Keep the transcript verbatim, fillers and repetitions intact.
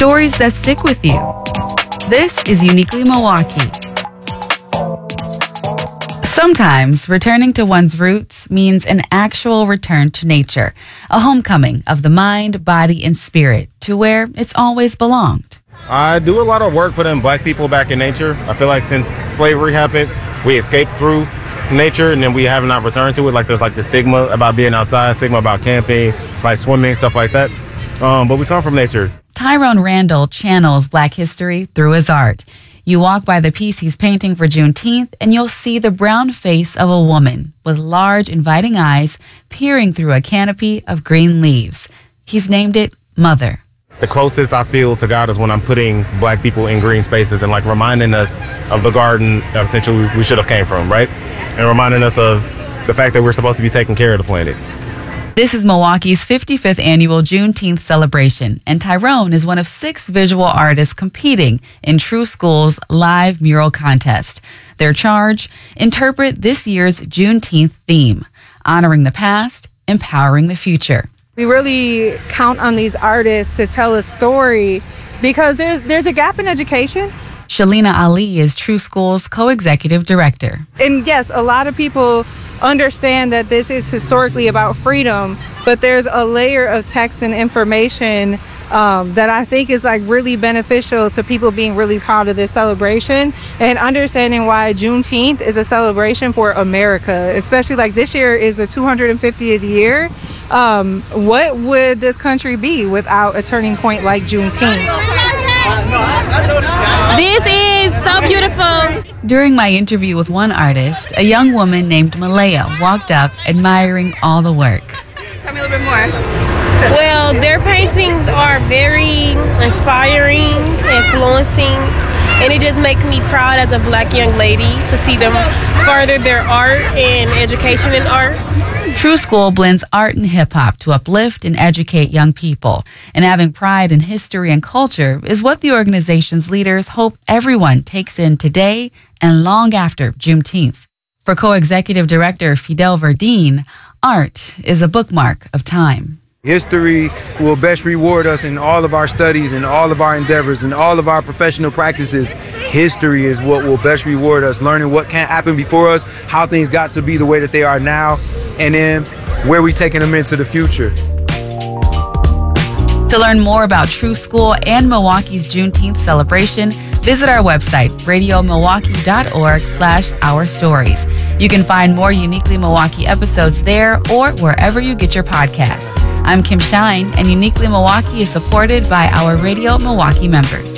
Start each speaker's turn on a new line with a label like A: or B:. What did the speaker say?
A: Stories that stick with you. This is Uniquely Milwaukee. Sometimes returning to one's roots means an actual return to nature, a homecoming of the mind, body, and spirit to where it's always belonged.
B: I do a lot of work putting black people back in nature. I feel like since slavery happened, we escaped through nature and then we have not returned to it. Like there's like the stigma about being outside, stigma about camping, like swimming, stuff like that. Um, but we come from nature.
A: Tyrone Randall channels Black history through his art. You walk by the piece he's painting for Juneteenth, and you'll see the brown face of a woman with large, inviting eyes peering through a canopy of green leaves. He's named it Mother.
B: The closest I feel to God is when I'm putting black people in green spaces and like reminding us of the garden that essentially we should have came from, right? And reminding us of the fact that we're supposed to be taking care of the planet.
A: This is Milwaukee's fifty-fifth annual Juneteenth celebration, and Tyrone is one of six visual artists competing in True School's live mural contest. Their charge, interpret this year's Juneteenth theme, honoring the past, empowering the future.
C: We really count on these artists to tell a story because there's, there's a gap in education.
A: Shalina Ali is True School's co-executive director.
C: And yes, a lot of people understand that this is historically about freedom, but there's a layer of text and information um, that I think is like really beneficial to people being really proud of this celebration and understanding why Juneteenth is a celebration for America, especially like this year is the two hundred fiftieth year. Um, what would this country be without a turning point like Juneteenth?
D: This is so beautiful.
A: During my interview with one artist, a young woman named Malaya walked up admiring all the work.
C: Tell me a little bit more.
D: Well, their paintings are very inspiring, influencing, and it just makes me proud as a black young lady to see them further their art and education in art.
A: True School blends art and hip-hop to uplift and educate young people. And having pride in history and culture is what the organization's leaders hope everyone takes in today and long after Juneteenth. For co-executive director Fidel Verdine, art is a bookmark of time.
E: History will best reward us in all of our studies and all of our endeavors and all of our professional practices. History is what will best reward us, learning what can't happen before us, how things got to be the way that they are now, and then where we're taking them into the future.
A: To learn more about True School and Milwaukee's Juneteenth celebration, visit our website, radiomilwaukee.org slash our stories. You can find more Uniquely Milwaukee episodes there or wherever you get your podcasts. I'm Kim Shine, and Uniquely Milwaukee is supported by our Radio Milwaukee members.